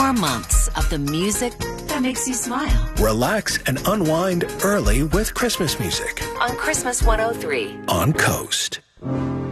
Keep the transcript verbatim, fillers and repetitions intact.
more months of the music that makes you smile. Relax and unwind early with Christmas music On Christmas one oh three. on Coast.